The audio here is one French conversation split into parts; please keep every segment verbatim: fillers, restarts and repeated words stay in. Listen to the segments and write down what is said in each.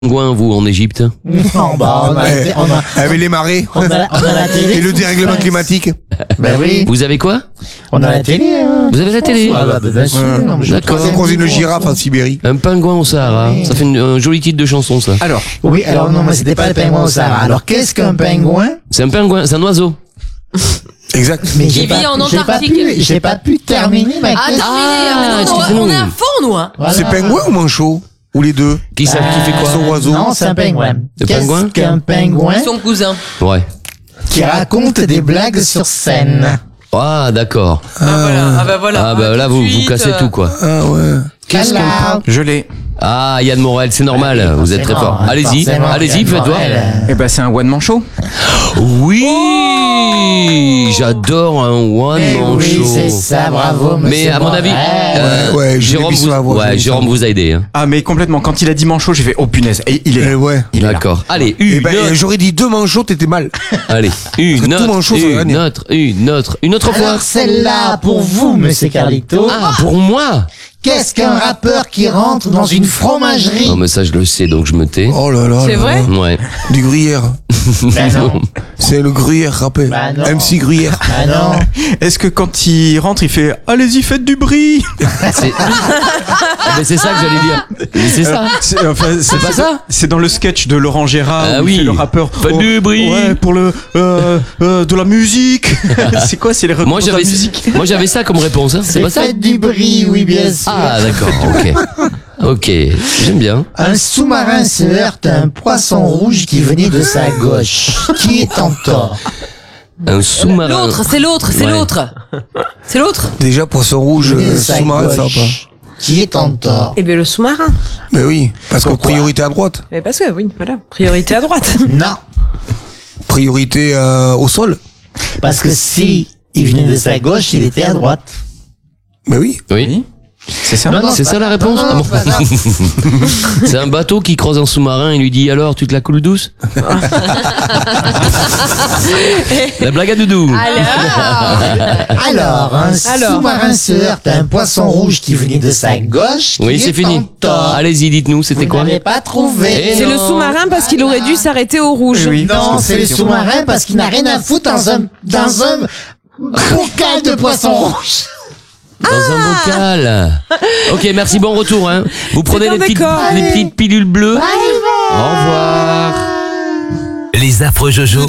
Pingouin, vous, en Égypte? Non, bah, on a, Eh, on a, Avec les marées on a, on a la télé. et le dérèglement climatique. Ben oui. Vous avez quoi? On a la télé, hein. Vous avez la télé? Ah, bah, bah, bien sûr. Ouais. Non, mais je D'accord. trouve On ça croise une beau, girafe hein. en Sibérie. Un pingouin au Sahara. Oui. Ça fait une- un joli titre de chanson, ça. Alors, Oui, alors non, mais c'était pas le pingouin au Sahara. Alors, qu'est-ce qu'un pingouin? C'est un pingouin, c'est un oiseau. Exact. Mais Qui j'ai pas- vit en j'ai pas Antarctique. pu- J'ai pas pu terminer ma Ah, question. terminé. excusez-nous. On est à fond, nous, hein. Voilà. C'est pingouin ou manchot? Ou les deux? Qui, ça, qui fait quoi? Son oiseau. Non, c'est un pingouin. Le Qu'est-ce pingouin qu'un pingouin Son cousin. Ouais. qui raconte des blagues sur scène? Ah, d'accord. Ah, voilà. Ah, bah voilà. Ah, bah là, vous, vous cassez tout, quoi. Ah ouais. Qu'est-ce qu'un Alors, je l'ai. Ah, Yann Morel, c'est normal. Vous êtes très forcément, fort. hein, Allez-y, forcément, allez-y, Yann faites voir. Morel. Eh ben, c'est un one man show. Oui, j'adore un one Eh man oui, show. c'est ça, bravo, Mais monsieur à mon avis, Morel. euh, Ouais, ouais, j'ai Jérôme, vu vous, ça, ouais, j'ai ouais, vu Jérôme ça. vous a aidé. Hein. Ah, mais complètement. Quand il a dit manchot, j'ai fait oh punaise. Et il est Eh là. ouais. Il est là. D'accord. Allez, Eh une ben, autre. j'aurais dit deux manchots, t'étais mal. Allez, une que tout autre, manchot, ça une gagne. autre, une autre, une autre fois. Alors, celle-là, pour vous, monsieur Carlito. Ah, pour moi. Qu'est-ce qu'un rappeur qui rentre dans une fromagerie? Non, mais ça, je le sais, donc je me tais. Oh là là. C'est là vrai là. Ouais. Du gruyère. Ben non. C'est le gruyère râpé. Bah non. M C Gruyère. Ah non. Est-ce que quand il rentre, il fait allez-y, faites du bruit? C'est Ah, mais c'est ça que j'allais dire. Mais c'est ça. C'est enfin, c'est pas ça C'est dans le sketch de Laurent Gérard. Ah où oui. il fait le rappeur. Faites du bruit. Ouais, pour le euh, euh, de la musique. C'est quoi? C'est les Moi, recours de la j'avais, musique. moi, j'avais ça comme réponse, hein. C'est pas ça? Faites du bruit, oui, bien sûr. Ah, d'accord, ok. Ok, j'aime bien. Un sous-marin se heurte à un poisson rouge qui venait de sa gauche. Qui est en tort? Un sous-marin. L'autre, c'est l'autre, c'est Ouais. l'autre. C'est l'autre. Déjà, poisson rouge, Venait de euh, sa sous-marin, ça va pas. gauche. Qui est en tort? Eh bien, le sous-marin. Mais oui, parce que Pourquoi priorité à droite. Mais parce que, oui, voilà. Priorité à droite. Non. Priorité euh, au sol. Parce que si il venait de sa gauche, il était à droite. Mais oui. Oui. C'est ça? Non, non, C'est pas- ça la réponse? non, Ah non, bon. pas ça. C'est un bateau qui croise un sous-marin et lui dit alors tu te la coules douce? La blague à doudou. Alors. Alors, un Alors. sous-marin se heurte à un poisson rouge qui venait de sa gauche. Oui, qui c'est est fini. en tort. Allez-y, dites-nous, c'était Vous quoi? n'avez pas trouvé. Eh C'est non. le sous-marin parce qu'il aurait dû s'arrêter au rouge. Oui. Non, c'est le sous-marin parce qu'il n'a rien à foutre dans un, dans un bocal de poisson rouge. Dans un bocal. Ok, merci, bon retour. Hein. Vous prenez un les petites, décor. les petites pilules bleues. Au revoir. Les affreux Jojo.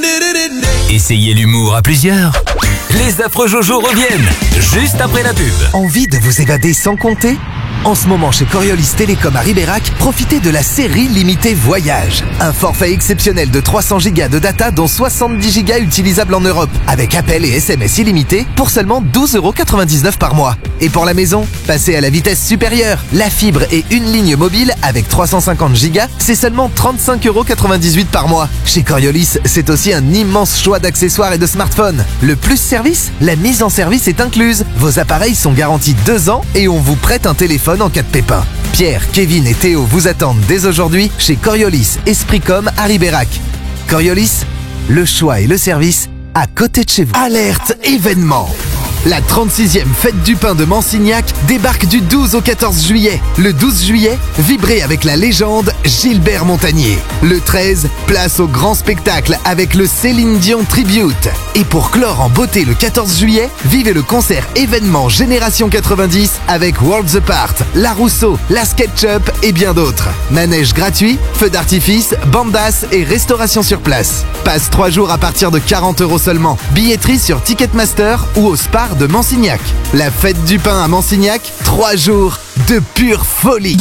Essayez l'humour à plusieurs. Les affreux Jojo reviennent juste après la pub. Envie de vous évader sans compter? En ce moment, chez Coriolis Télécom à Ribérac, profitez de la série limitée Voyage. Un forfait exceptionnel de trois cents gigas de data, dont soixante-dix gigas utilisables en Europe, avec appels et S M S illimités, pour seulement douze euros quatre-vingt-dix-neuf par mois. Et pour la maison, passez à la vitesse supérieure. La fibre et une ligne mobile avec trois cent cinquante gigas, c'est seulement trente-cinq euros quatre-vingt-dix-huit par mois. Chez Coriolis, c'est aussi un immense choix d'accessoires et de smartphones. Le plus service, la mise en service est incluse. Vos appareils sont garantis deux ans et on vous prête un téléphone en cas de pépin. Pierre, Kevin et Théo vous attendent dès aujourd'hui chez Coriolis Espricom à Ribérac. Coriolis, le choix et le service à côté de chez vous. Alerte événement! La trente-sixième fête du pain de Mansignac débarque du douze au quatorze juillet. Le douze juillet, vibrez avec la légende Gilbert Montagnier. Le treize, place au grand spectacle avec le Céline Dion Tribute. Et pour clore en beauté le quatorze juillet, vivez le concert événement Génération quatre-vingt-dix avec Worlds Apart, La Rousseau, La SketchUp et bien d'autres. Manège gratuit, feux d'artifice, bandas et restauration sur place. Passe trois jours à partir de quarante euros seulement. Billetterie sur Ticketmaster ou au Spar de Mansignac. La fête du pain à Mansignac, trois jours de pure folie.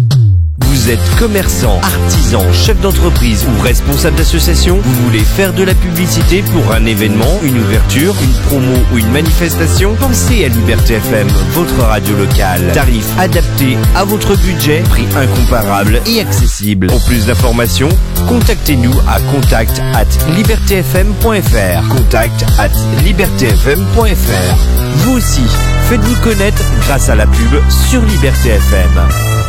Vous êtes commerçant, artisan, chef d'entreprise ou responsable d'association? Vous voulez faire de la publicité pour un événement, une ouverture, une promo ou une manifestation? Pensez à Liberté F M, votre radio locale. Tarif adapté à votre budget, prix incomparable et accessible. Pour plus d'informations, contactez-nous à contact at liberté f m point f r. contact at liberté f m point f r. Vous aussi, faites-vous connaître grâce à la pub sur Liberté F M.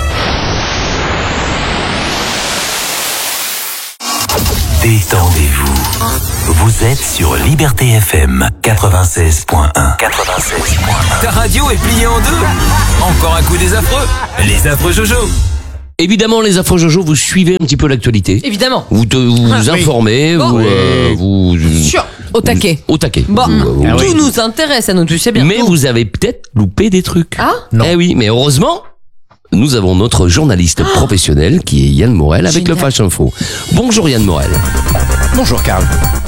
Détendez-vous. Vous êtes sur Liberté F M quatre-vingt-seize point un. quatre-vingt-seize point un. Ta radio est pliée en deux. Encore un coup des affreux. Les affreux Jojo. Évidemment, les Affreux Jojo, vous suivez un petit peu l'actualité. Évidemment. Vous te, vous Ah, oui. informez, Bon. vous, euh, vous, Sûr. Au taquet. au taquet. Bon, Vous, euh, tout nous intéresse à nous, tu sais bien. mais vous avez peut-être loupé des trucs. Ah Eh oui, mais heureusement, nous avons notre journaliste professionnel qui est Yann Morel avec Génial. le Flash Info. Bonjour Yann Morel. Bonjour Karl.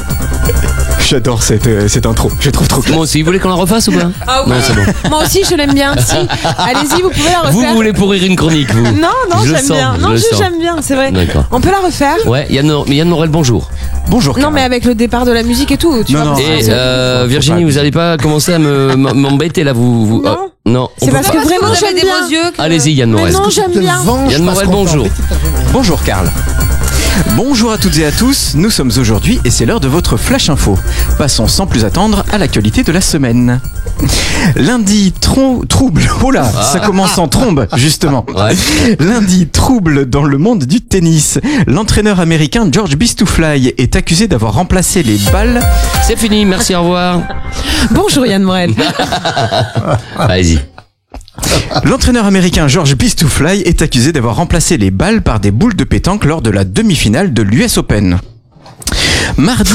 J'adore cette, euh, cette intro, je trouve trop clair. Moi aussi, vous voulez qu'on la refasse ou pas? Ah oui. Non, c'est bon. Moi aussi, je l'aime bien. Si. Allez-y, vous pouvez la refaire. Vous, vous voulez pourrir une chronique, vous? Non, non, Je le j'aime sens, bien. je Non, le je sens. j'aime bien, c'est vrai. D'accord. On peut la refaire? Ouais, Yann, mais Yann Morel, bonjour. Bonjour Karl. Non, mais avec le départ de la musique et tout. Tu Non, vois, non. parce que Et c'est- euh, Faut Virginie, pas vous allez pas commencer à me m- m'embêter là, vous, vous Non. euh, non. on C'est peut parce pas que vraiment, j'aime des bien. beaux yeux. que- Allez-y Yann Mais Morel. non, j'aime Te bien. venge Yann parce Morel, qu'on t'a bonjour. embêté ta journée. Bonjour Karl. Bonjour à toutes et à tous, nous sommes aujourd'hui et c'est l'heure de votre Flash Info. Passons sans plus attendre à l'actualité de la semaine. Lundi, tron- trouble, oh là, ça commence en trombe, justement. Ouais. Lundi, trouble dans le monde du tennis. L'entraîneur américain George Bistufly est accusé d'avoir remplacé les balles. C'est fini, merci, au revoir. Bonjour Yann Morel. Allez-y. L'entraîneur américain George Bistufly est accusé d'avoir remplacé les balles par des boules de pétanque lors de la demi-finale de l'U S Open. Mardi,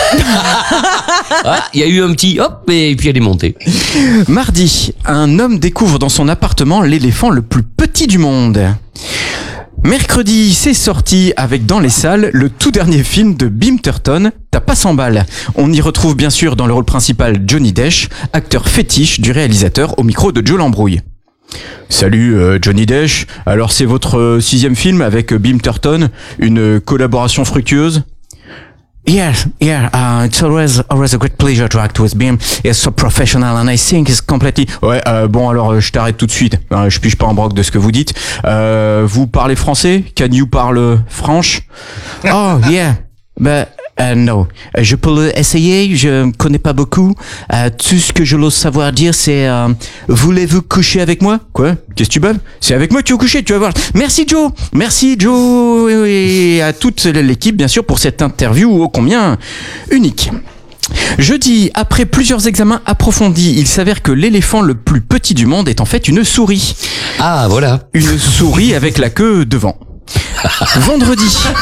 Ah, il y a eu un petit hop et puis elle est montée. mardi, un homme découvre dans son appartement l'éléphant le plus petit du monde. Mercredi, c'est sorti avec dans les salles le tout dernier film de Bim Turton, T'as pas cent balles. On y retrouve bien sûr dans le rôle principal Johnny Depp, acteur fétiche du réalisateur au micro de Joe Lambrouille. Salut euh, Johnny Depp, alors c'est votre euh, sixième film avec euh, Bim Turton, une euh, collaboration fructueuse? Yes, yeah, uh, it's always always a great pleasure to act with Bim. He's so professional and I think he's completely... Ouais, euh, bon alors euh, je t'arrête tout de suite. Euh, je pige pas en broc de ce que vous dites. Euh, vous parlez français? Can you parle French? Oh yeah, but uh, no. Euh, Je peux le essayer. Je connais pas beaucoup. Euh, tout ce que je l'ose savoir dire, c'est euh, voulez-vous coucher avec moi? Quoi? Qu'est-ce que tu baves? C'est avec moi que tu veux coucher, tu vas voir. Merci Joe, merci Joe et à toute l'équipe bien sûr pour cette interview ô combien unique. Jeudi, après plusieurs examens approfondis, il s'avère que l'éléphant le plus petit du monde est en fait une souris. Ah, voilà. Une souris avec la queue devant. Vendredi.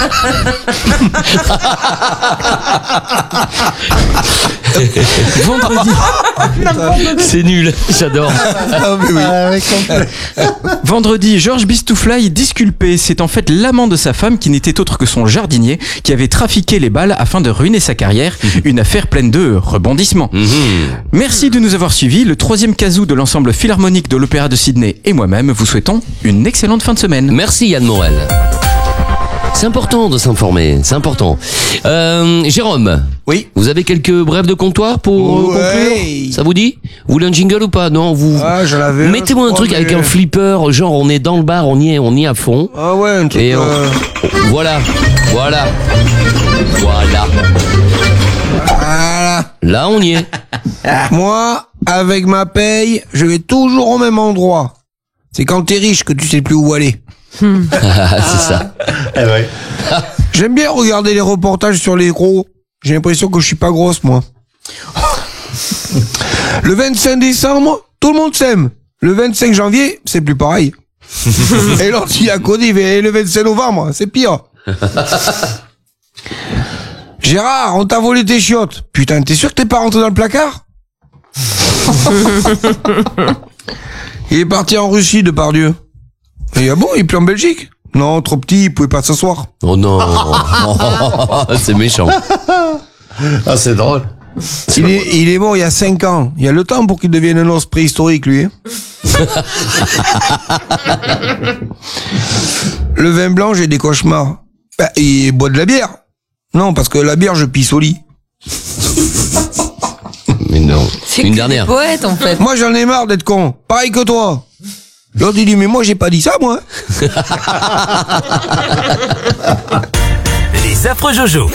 Vendredi. C'est nul, j'adore. Ah, mais oui. Ah, ouais, complet. Vendredi, George Bistufly disculpé. C'est en fait l'amant de sa femme qui n'était autre que son jardinier qui avait trafiqué les balles afin de ruiner sa carrière. Une affaire pleine de rebondissements. Mhm. Merci de nous avoir suivis. Le troisième casou de l'ensemble philharmonique de l'Opéra de Sydney et moi-même vous souhaitons une excellente fin de semaine. Merci Yann Morel. C'est important de s'informer, c'est important. Euh, Jérôme, Oui. vous avez quelques brèves de comptoir pour euh, Ouais. conclure? Ça vous dit? Vous voulez un jingle ou pas? Non, vous. Ah, j'en avais un, Mettez-moi je un crois, truc avec mais- un flipper, genre on est dans le bar, on y est, on y est à fond. Ah ouais, un truc. Et on- euh, Voilà, voilà, voilà. Voilà. Là on y est. Moi, avec ma paye, je vais toujours au même endroit. C'est quand t'es riche que tu sais plus où aller. Ah, c'est ça. J'aime bien regarder les reportages sur les gros. J'ai l'impression que je suis pas grosse, moi. Le vingt-cinq décembre, tout le monde s'aime. Le vingt-cinq janvier, c'est plus pareil. Et l'anti à côté, et le vingt-cinq novembre, c'est pire. Gérard, on t'a volé tes chiottes. Putain, t'es sûr que t'es pas rentré dans le placard? Il est parti en Russie, Depardieu. Et ah bon, il est plus en Belgique? Non, trop petit, il pouvait pas s'asseoir. Oh non, c'est méchant. Ah, c'est drôle. Il est, il est mort il y a cinq ans. Il y a le temps pour qu'il devienne un os préhistorique, lui. hein. Le vin blanc, j'ai des cauchemars. Bah, il boit de la bière. Non, parce que la bière, je pisse au lit. Mais non. C'est Une que dernière. des poètes en fait. Moi, j'en ai marre d'être con. Pareil que toi. L'autre, il dit, mais moi, j'ai pas dit ça, moi. Les Affreux Jojo.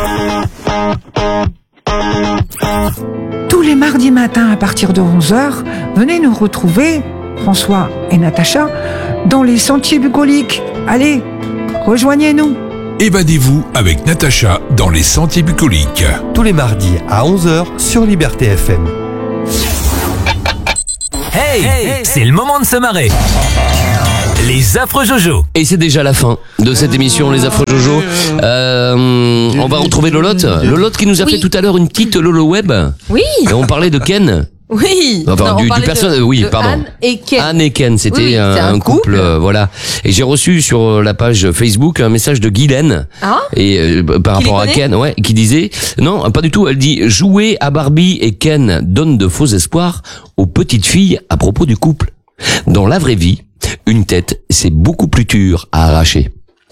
Tous les mardis matins à partir de onze heures, venez nous retrouver, François et Natacha, dans les sentiers bucoliques. Allez, rejoignez-nous. Évadez-vous avec Natacha dans les sentiers bucoliques. Tous les mardis à onze heures sur Liberté F M. Hey, hey, c'est le moment de se marrer. Les affreux Jojo. Et c'est déjà la fin de cette émission, les affreux Jojo. Euh, on va retrouver Lolotte. Lolotte qui nous a Oui. fait tout à l'heure une petite Lolo Web. Oui. Et on parlait de Ken. Oui. Enfin, Non, du, on du parlait personnage. de- Oui, de pardon. Anne et Ken. Anne et Ken, c'était Oui, oui, un, c'est un un couple, couple. euh, voilà. Et j'ai reçu sur la page Facebook un message de Guylaine. Ah. Et euh, par Qui les rapport à connaît Ken, ouais, qui disait non, pas du tout. Elle dit jouer à Barbie et Ken donne de faux espoirs aux petites filles à propos du couple. Dans la vraie vie, une tête, c'est beaucoup plus dur à arracher.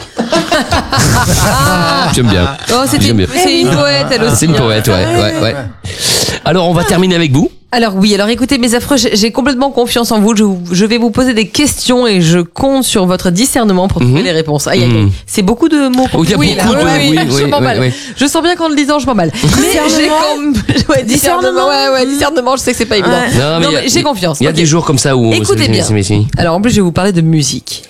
J'aime bien. Oh, c'était J'aime une, bien. c'est une poète, elle aussi. C'est une poète, ouais, ouais, ouais. Alors, on va terminer avec vous. Alors oui, alors écoutez mes affreux, j'ai j'ai complètement confiance en vous. Je, vous- je vais vous poser des questions et je compte sur votre discernement pour trouver Mhm. les réponses. Aïe, aïe, aïe. Mhm. C'est beaucoup de mots. Pour Oh, il y a oui, beaucoup là, de- ouais, oui, je oui, m'emballe. oui, oui. Je sens bien qu'en le disant, je m'emballe. Mais j'ai comme... ouais, discernement. Ouais, ouais, discernement, je sais que c'est pas évident. Non, mais Non, il y a- mais j'ai confiance. Il y a Ok. des jours comme ça où. Écoutez c'est- bien. c'est- c'est- Alors en plus, je vais vous parler de musique.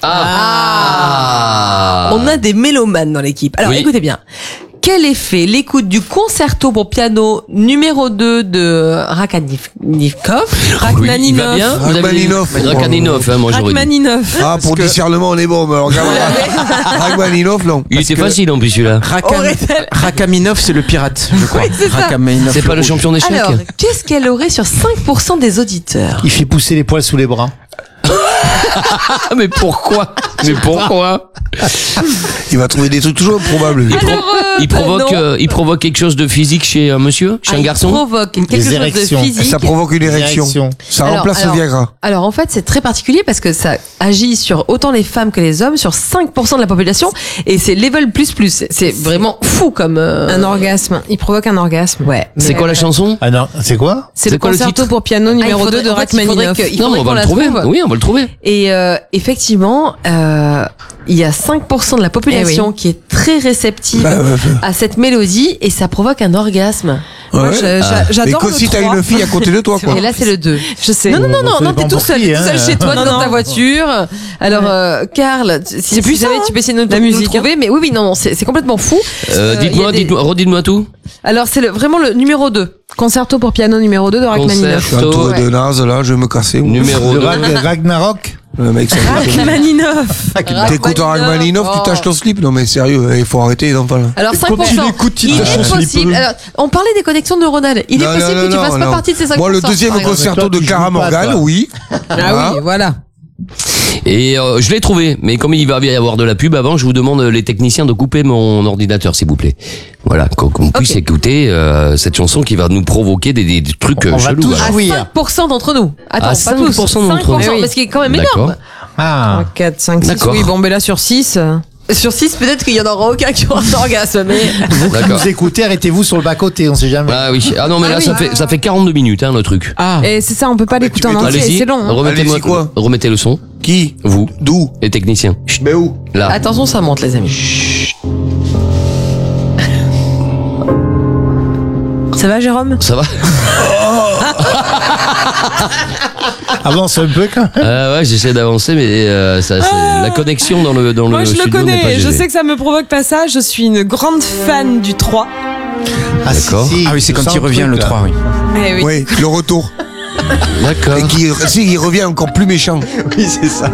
Ah. On a des mélomanes dans l'équipe. Alors Oui. écoutez bien. Quel effet l'écoute du concerto pour piano numéro deux de Rachmaninoff Oui, il va bien. Vous avez- Rachmaninoff. Rachmaninoff, hein, moi j'aurais dit. Rachmaninoff. Ah, pour discernement, on est bon. Mais alors, regarde, Rachmaninoff, non. Il était facile en plus celui-là. Rakam- Rakaminov, c'est le pirate, je crois. Oui, c'est ça. Rakaminov, C'est pas le rouge. champion d'échecs. Alors, qu'est-ce qu'elle aurait sur cinq pour cent des auditeurs? Il fait pousser les poils sous les bras. Ah, mais pourquoi? Mais pourquoi? Il va trouver des trucs toujours improbables. lui. Il, pro- Alors, euh, il bah provoque, non. euh, il provoque quelque chose de physique chez un monsieur, chez Ah, un il garçon. provoque quelque chose de érections. physique. Ça provoque une érection. Érection. Ça Alors, remplace alors- le Viagra. Alors en fait c'est très particulier parce que ça agit sur autant les femmes que les hommes, sur cinq pour cent de la population et c'est level plus plus. C'est vraiment fou comme... euh, Un orgasme. Il provoque un orgasme. Ouais. C'est quoi la chanson? Ah non, c'est quoi? C'est C'est le quoi le concerto titre pour piano Ah, il numéro faudrait- deux de en fait, il faudrait Rachmaninoff. que- il Non, mais faudrait on va qu'on le la trouver. trouve. Oui, on va le trouver. Et euh, effectivement, euh, il y a cinq pour cent de la population qui est très réceptive Bah, ouais, ouais. à cette mélodie et ça provoque un orgasme. Moi, Ouais. je- j'a- Ah. Et j'adore que le si t'as trois. une fille à côté de toi, quoi. Et là, c'est le deux. Je sais. Non, non, non, non, ça non, dépend t'es tout pour seul, qui, t'es tout seul hein. chez toi, Non, dans non. ta voiture. Alors, euh, Karl, si, si plus ça, jamais hein, tu peux essayer de nous, la nous musique, le trouver, mais oui, oui, non, non, c'est c'est complètement fou. Euh, Euh, il y a dites-moi, des- dites-moi, redites-moi tout. Alors, c'est le, vraiment le numéro deux. Concerto pour piano numéro deux de Rachmaninoff. Je suis entouré de naze, là, je vais me casser. moi. Numéro Le deux. Rag- Ragnarok? Le mec, ça fait- Rachmaninoff. T'écoutes un Rachmaninoff, tu tâches ton slip? Non, mais sérieux, il faut arrêter les enfants, là. Alors, cinq pour cent. tu l'écoutes, tu Il tâches est ton slip. possible. Alors, on parlait des connexions neuronales. Il est Non, possible non, que tu non, fasses pas non. partie de ces cinq pour cent. Moi, le deuxième par exemple. concerto Toi, de tu Clara joues pas, Morgan, toi. oui. Ah oui, voilà. Et euh, je l'ai trouvé, mais comme il va y avoir de la pub avant, je vous demande euh, les techniciens de couper mon ordinateur, s'il vous plaît. Voilà, qu'on qu'on puisse Ok. écouter euh, cette chanson qui va nous provoquer des, des, des trucs euh, On va chelous. tous alors. À jouer. cinq pour cent d'entre nous. Attends, À pas cinq tous. pour cent d'entre nous. cinq pour cent, Eh oui. mais ce qui est quand même D'accord. énorme. Ah. quatre, cinq, six. D'accord. Oui, bon, mais là sur six. Sur six, peut-être qu'il y en aura aucun qui aura un orgasme, mais... Vous qui D'accord. nous écoutez, arrêtez-vous sur le bas-côté, on sait jamais. Ah oui. Ah non, mais Ah là, oui. ça fait ça fait quarante-deux minutes, hein, le truc. Ah, Et c'est ça, on peut pas l'écouter en entier. Allez-y. C'est long. hein. Remettez-moi Allez-y, quoi remettez le son. Qui? Vous, D'où? les techniciens. Chut, Mais où? là. Attention, ça monte, les amis. Ça va, Jérôme? Ça va? Avance un peu quand même. Ah ouais, j'essaie d'avancer, mais euh, ça, c'est- la connexion dans le dans Moi, le je le studio n'est pas connais. Je gérée. sais que ça me provoque pas ça. Je suis une grande fan du trois. Ah, si, D'accord. si, ah oui, c'est je quand sens il revient truc, le là. trois, oui. Eh oui. Oui, le retour. D'accord. Et qui, si, il revient encore plus méchant. Oui, c'est ça.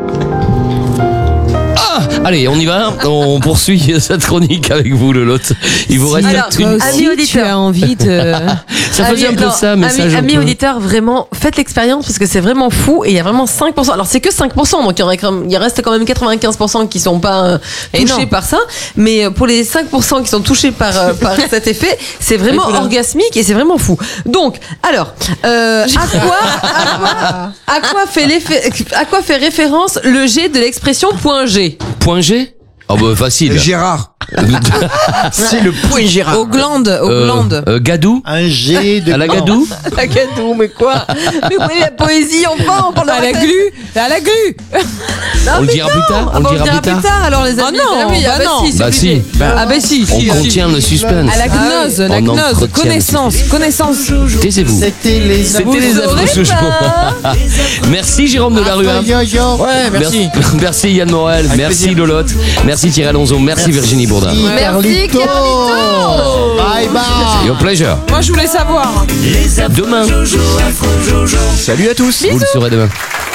Allez, on y va. On poursuit cette chronique avec vous, le lot. Il vous reste Alors, une... Amis Amis auditeurs. tu as envie de... Ça faisait un Amis- peu non, ça, message Amis, un amis peu. auditeurs, vraiment, faites l'expérience parce que c'est vraiment fou et il y a vraiment cinq pour cent. Alors, c'est que cinq pour cent, donc il y, en a quand même- il reste quand même quatre-vingt-quinze pour cent qui sont pas euh, touchés Énorme. par ça. Mais euh, pour les cinq pour cent qui sont touchés par, euh, par cet effet, c'est vraiment Écoute, hein. orgasmique et c'est vraiment fou. Donc, alors, euh, à quoi, à quoi, à quoi fait l'effet, à quoi fait référence le G de l'expression point G? Point G. Oh bah facile. Gérard. C'est le point Gérard. Aux glandes, aux Euh, glandes. euh, Gadou. Un G de. À la Gadou. La gadou, mais quoi? Mais oui, la poésie, enfin, on parle À la glu, à la glu. Non, On le mais dira non. plus tard. Ah On bah, le dira plus tard. alors, les amis. Ah non, Ah oui, ah bah bah non. si, c'est Bah obligé. si. Ah bah si. On si, contient le suspense. À la gnose, la On gnose. entretient Connaissance, connaissance. Taisez-vous. C'était les. C'était Vous les saurez affreux Jojo. pas. Merci Jérôme de la Rue. Yo, yo. Ouais, merci. Merci, merci Yann Morel, merci plaisir. Lolotte, merci Thierry Alonso, merci, Virginie Bourdin. Merci, Carlito. Bye bye. Your pleasure. Moi, je voulais savoir. Demain. Salut à tous. Vous le saurez demain.